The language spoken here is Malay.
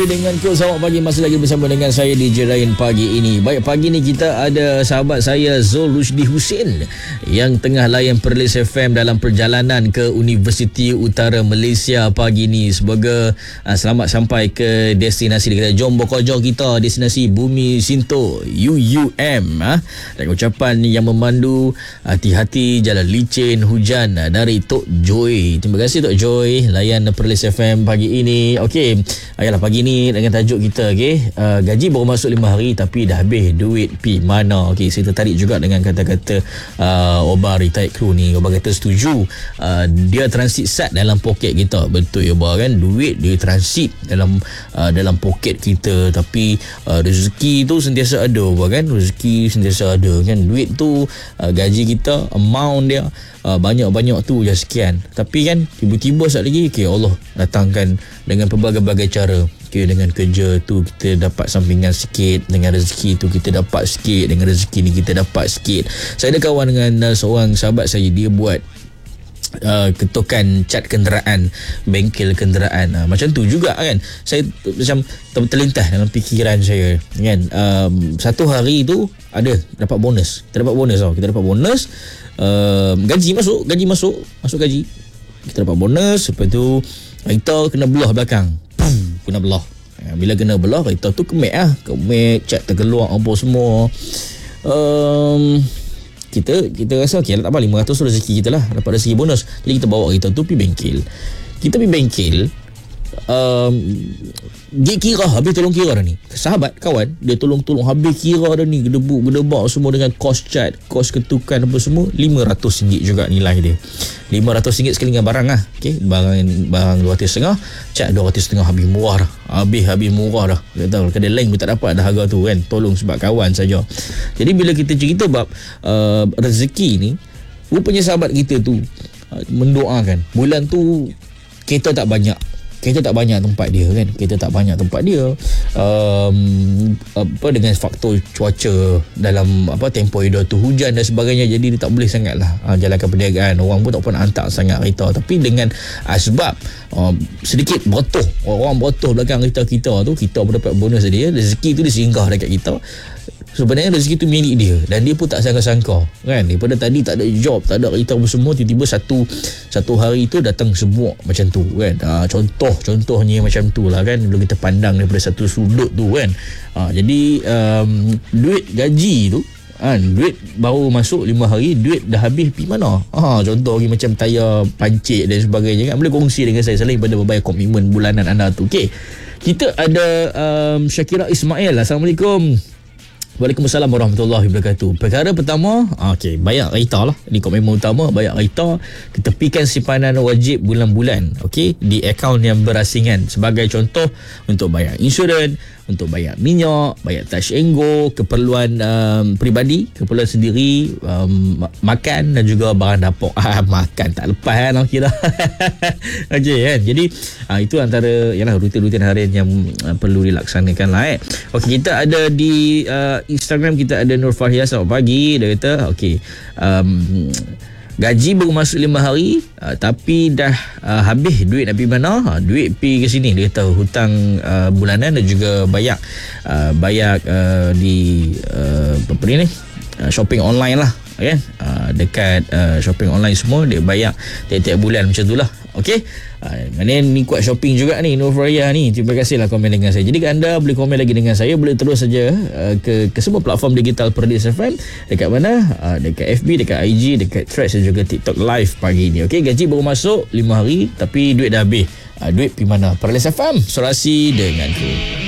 Dengan Kul, selamat pagi, masih lagi bersama dengan saya DJ Ryan pagi ini. Baik, pagi ni kita ada sahabat saya Zul Rushdi Husin yang tengah layan Perlis FM dalam perjalanan ke Universiti Utara Malaysia pagi ni. Semoga selamat sampai ke destinasi kita, jom bokojo kita, destinasi Bumi Sinto UUM. Dan ucapan yang memandu, hati-hati jalan licin hujan dari Tok Joy. Terima kasih Tok Joy layan Perlis FM pagi ini. Okey, ayolah pagi ni dengan tajuk kita, gaji baru masuk 5 hari tapi dah habis duit pi mana. Okey, saya tertarik juga dengan kata-kata Oba retired crew ni. Oba kata setuju, dia transit sat dalam poket kita. Betul ya Oba kan, duit dia transit dalam poket kita, tapi rezeki tu sentiasa ada Oba kan, rezeki sentiasa ada kan. Duit tu gaji kita, amount dia banyak-banyak tu je sekian, tapi kan tiba-tiba saat lagi Allah datangkan dengan pelbagai-bagai cara. Dengan kerja tu kita dapat sampingan sikit, dengan rezeki tu kita dapat sikit, dengan rezeki ni kita dapat sikit. Saya ada kawan dengan seorang sahabat saya, dia buat ketukan cat kenderaan, bengkel kenderaan. Macam tu juga kan. Saya macam terlintas dalam fikiran saya kan, satu hari tu ada dapat bonus. Kita dapat bonus, gaji masuk gaji, kita dapat bonus. Lepas tu kita kena belah belakang, kena belah. Bila kena belah, kita tu kemek cat terkeluar apa semua. Kita rasa okey lah, tak apa, 500 tu rezeki kita lah, dapat rezeki bonus. Jadi kita bawa kita tu pergi bengkel. Kita pergi bengkel, dia kira habis, tolong kira dah ni. Sahabat kawan dia tolong habis kira dah ni, gedebak semua dengan kos cat, kos ketukan apa semua, RM500 juga nilai dia. RM500 sekali dengan barang lah. Okey, barang 250, cat 250, habis murah dah. Habis murah dah. Kita tahu kedai lain pun tak dapat dah harga tu kan. Tolong sebab kawan saja. Jadi bila kita cerita bab rezeki ni, rupanya sahabat kita tu mendoakan bulan tu kita tak banyak tempat dia kan. Dengan faktor cuaca dalam tempoh hidup tu, hujan dan sebagainya, jadi dia tak boleh sangat lah jalankan perniagaan. Orang pun tak pernah hantar sangat kereta. Tapi dengan sebab sedikit berotoh, orang berotoh belakang kita tu, kita pun dapat bonus dia. Rezeki tu dia singgah dekat kita. Sebenarnya rezeki tu milik dia, dan dia pun tak sangka-sangka kan. Daripada tadi tak ada job, tak ada kereta semua, tiba-tiba satu hari tu datang semua macam tu kan. Contohnya macam tu lah kan, kalau kita pandang daripada satu sudut tu kan. Jadi duit gaji tu, duit baru masuk 5 hari, duit dah habis pergi mana. Contoh lagi macam tayar pancit dan sebagainya kan. Boleh kongsi dengan saya selain pada membayar komitmen bulanan anda tu. Okey, kita ada Syakira Ismail. Assalamualaikum. Waalaikumsalam warahmatullahi wabarakatuh. Perkara pertama, bayar kereta lah. Ini komitmen utama, bayar kereta. Ketepikan simpanan wajib bulan-bulan, di akaun yang berasingan. Sebagai contoh, untuk bayar insurans, untuk bayar minyak, bayar touch and go, keperluan peribadi, keperluan sendiri, makan dan juga barang dapur. Makan tak lepas kan kira. Okey kan. Jadi itu antara rutin-rutin harian yang perlu dilaksanakan lah. Okey, kita ada di Instagram, kita ada Nur Fahia. Selamat pagi. Dia kata gaji baru masuk 5 hari tapi dah habis duit nak pergi mana? Duit pergi ke sini. Dia kata hutang bulanan dan juga bayar di shopping online lah kan. Dekat shopping online semua dia bayar tiap-tiap bulan macam tu lah. Okey, ni kuat shopping juga ni Nur Fahia ni. Terima kasih lah komen dengan saya. Jadi anda boleh komen lagi dengan saya, boleh terus saja ke semua platform digital Perlis FM. Dekat mana? Dekat FB, dekat IG, dekat Threads dan juga TikTok live pagi ni. Okey, gaji baru masuk 5 hari tapi duit dah habis. Duit pergi mana? Perlis FM, Surasi denganku.